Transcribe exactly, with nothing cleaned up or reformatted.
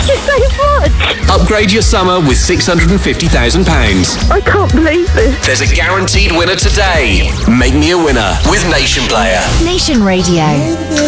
you so much. Upgrade your summer with six hundred fifty thousand pounds. I can't believe this. There's a guaranteed winner today. Make me a winner with Nation Player. Nation Radio.